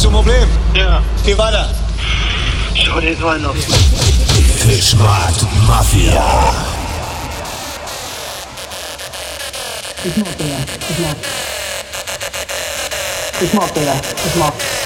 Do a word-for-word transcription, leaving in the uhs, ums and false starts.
Hast du ein Problem? Ja. Geh weiter. Schau dir so einen auf. Fischmarkt Mafia. Ich mag den, ich mag. Ich mag den, ich mag.